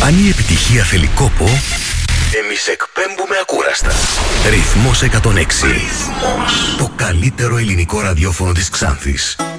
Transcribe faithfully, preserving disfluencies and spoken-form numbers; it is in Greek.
Αν η επιτυχία θέλει κόπο, εμείς εκπέμπουμε ακούραστα. Ρυθμός εκατόν έξι. Ρυθμός. Το καλύτερο ελληνικό ραδιόφωνο της Ξάνθης.